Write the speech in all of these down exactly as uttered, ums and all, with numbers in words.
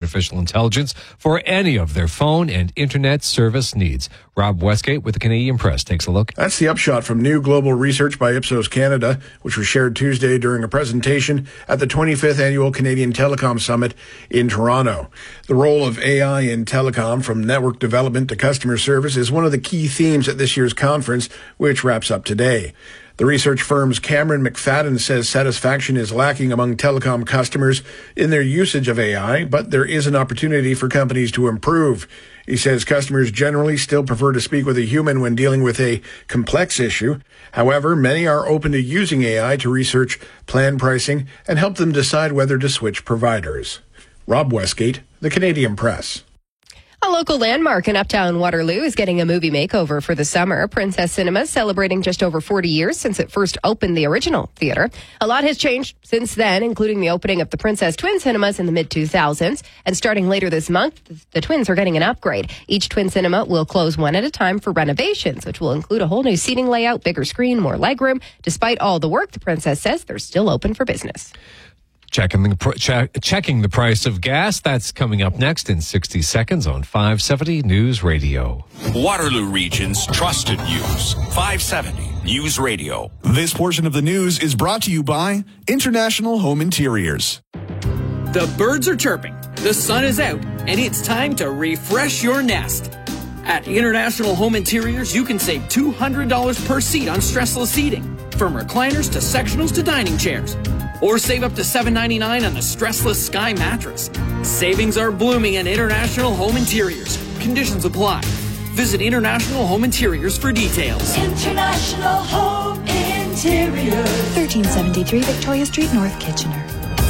artificial intelligence for any of their phone and internet service needs. Rob Westgate with the Canadian Press takes a look. That's the upshot from new global research by Ipsos Canada, which was shared Tuesday during a presentation at the twenty-fifth Annual Canadian Telecom Summit in Toronto. The role of A I in telecom, from network development to customer service, is one of the key themes at this year's conference, which wraps up today. The research firm's Cameron McFadden says satisfaction is lacking among telecom customers in their usage of A I, but there is an opportunity for companies to improve. He says customers generally still prefer to speak with a human when dealing with a complex issue. However, many are open to using A I to research plan pricing and help them decide whether to switch providers. Rob Westgate, the Canadian Press. A local landmark in Uptown Waterloo is getting a movie makeover for the summer. Princess Cinemas celebrating just over forty years since it first opened the original theater. A lot has changed since then, including the opening of the Princess Twin Cinemas in the mid two thousands. And starting later this month, the Twins are getting an upgrade. Each Twin Cinema will close one at a time for renovations, which will include a whole new seating layout, bigger screen, more legroom. Despite all the work, the Princess says they're still open for business. Checking the, pr- check, checking the price of gas. That's coming up next in sixty seconds on five seventy News Radio. Waterloo Region's trusted news. five seventy News Radio. This portion of the news is brought to you by International Home Interiors. The birds are chirping, the sun is out, and it's time to refresh your nest. At International Home Interiors, you can save two hundred dollars per seat on stressless seating, from recliners to sectionals to dining chairs. Or save up to seven ninety-nine on the stressless Sky mattress. Savings are blooming at International Home Interiors. Conditions apply. Visit International Home Interiors for details. International Home Interiors. thirteen seventy-three Victoria Street, North Kitchener.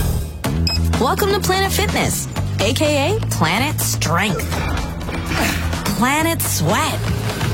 Welcome to Planet Fitness, aka Planet Strength, Planet Sweat,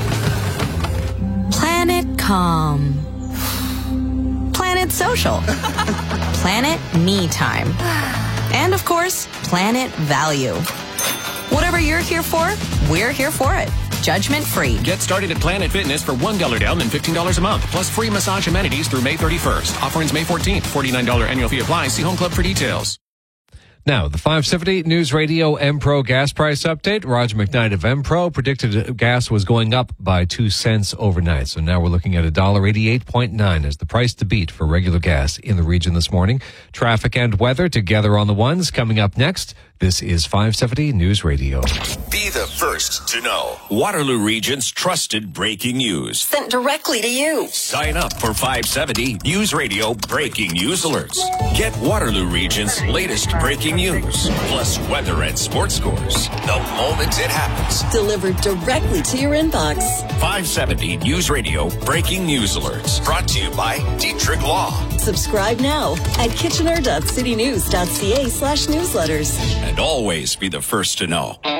Planet Calm, Planet Social, Planet Me Time, and of course, Planet Value. Whatever you're here for, we're here for it. Judgment free. Get started at Planet Fitness for one dollar down and fifteen dollars a month, plus free massage amenities through May thirty-first. Offer ends May fourteenth. forty-nine dollars annual fee applies. See Home Club for details. Now, the five seventy News Radio M-Pro gas price update. Roger McKnight of M-Pro predicted gas was going up by two cents overnight. So now we're looking at one dollar eighty-eight point nine as the price to beat for regular gas in the region this morning. Traffic and weather together on the ones coming up next. This is five seventy News Radio. Be the first to know. Waterloo Region's trusted breaking news. Sent directly to you. Sign up for five seventy News Radio breaking news alerts. Get Waterloo Region's latest breaking news, plus weather and sports scores the moment it happens. Delivered directly to your inbox. five seventy News Radio breaking news alerts. Brought to you by Dietrich Law. Subscribe now at kitchener dot citynews dot c a slash newsletters. And always be the first to know.